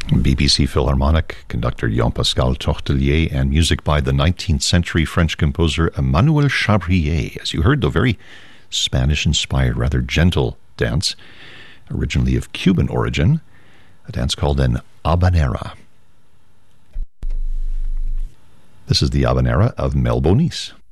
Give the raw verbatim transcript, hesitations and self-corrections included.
B B C Philharmonic conductor Jean-Pascal Tortelier, and music by the nineteenth century French composer Emmanuel Chabrier. As you heard, the very Spanish-inspired, rather gentle dance, originally of Cuban origin, a dance called an habanera. This is the habanera of Mel Bonis.